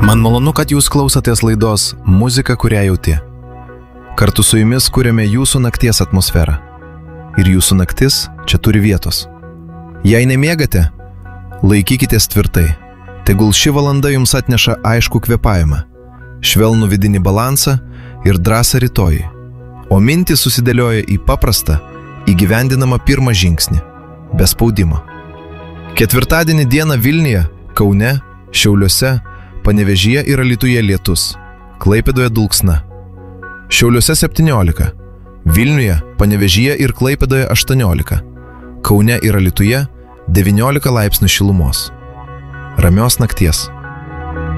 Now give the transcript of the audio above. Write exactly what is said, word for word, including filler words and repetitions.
Man malonu, kad jūs klausotės laidos Muzika, kurią jauti. Kartu su jumis kuriame jūsų nakties atmosferą. Ir jūsų naktis čia turi vietos. Jei nemiegate, laikykitės tvirtai. Tegul ši valanda jums atneša aišku kvėpavimą, švelnų vidinį balansą ir drąsą rytojui. O mintys susidėlioja į paprastą, įgyvendinamą pirmą žingsnį, be spaudimo. Ketvirtadienį dieną Vilniuje, Kaune, Šiauliuose, Panevėžyje ir Alytuje lietus, Klaipėdoje dulksna. Šiauliuose septyniolika, Vilniuje, Panevėžyje ir Klaipėdoje aštuoniolika, Kaune ir Alytuje devyniolika laipsnių šilumos. Ramios nakties.